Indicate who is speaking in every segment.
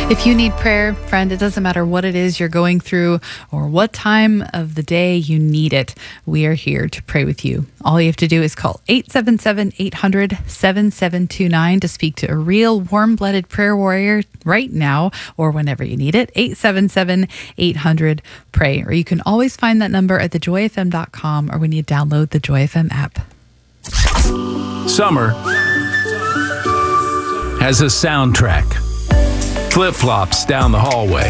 Speaker 1: If you need prayer, friend, it doesn't matter what it is you're going through or what time of the day you need it. We are here to pray with you. All you have to do is call 877-800-7729 to speak to a real warm-blooded prayer warrior right now or whenever you need it. 877-800-PRAY. Or you can always find that number at thejoyfm.com or when you download the Joy FM app.
Speaker 2: Summer has a soundtrack. Flip-flops down the hallway.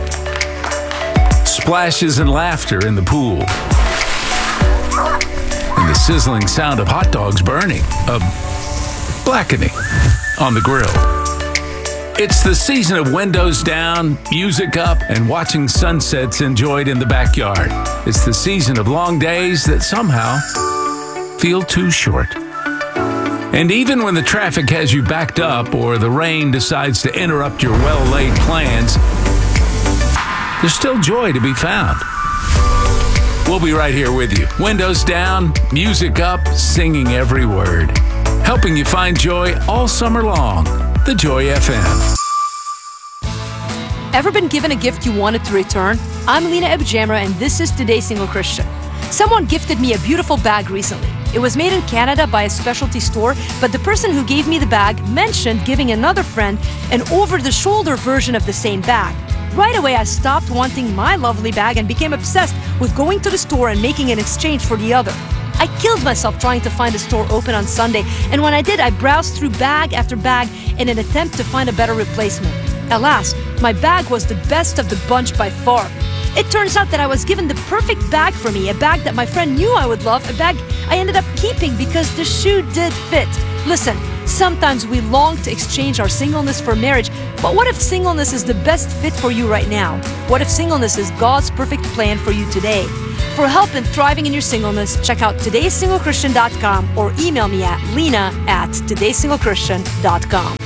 Speaker 2: Splashes and laughter in the pool. And the sizzling sound of hot dogs burning, of blackening on the grill. It's the season of windows down, music up, and watching sunsets enjoyed in the backyard. It's the season of long days that somehow feel too short. And even when the traffic has you backed up or the rain decides to interrupt your well-laid plans, there's still joy to be found. We'll be right here with you. Windows down, music up, singing every word. Helping you find joy all summer long. The Joy FM.
Speaker 3: Ever been given a gift you wanted to return? I'm Lena Ebjamra, and this is Today's Single Christian. Someone gifted me a beautiful bag recently. It was made in Canada by a specialty store, but the person who gave me the bag mentioned giving another friend an over-the-shoulder version of the same bag. Right away, I stopped wanting my lovely bag and became obsessed with going to the store and making an exchange for the other. I killed myself trying to find a store open on Sunday, and when I did, I browsed through bag after bag in an attempt to find a better replacement. Alas, my bag was the best of the bunch by far. It turns out that I was given the perfect bag for me, a bag that my friend knew I would love, a bag I ended up keeping because the shoe did fit. Listen, sometimes we long to exchange our singleness for marriage, but what if singleness is the best fit for you right now? What if singleness is God's perfect plan for you today? For help in thriving in your singleness, check out todayssinglechristien.com or email me at lena@todayssinglechristien.com.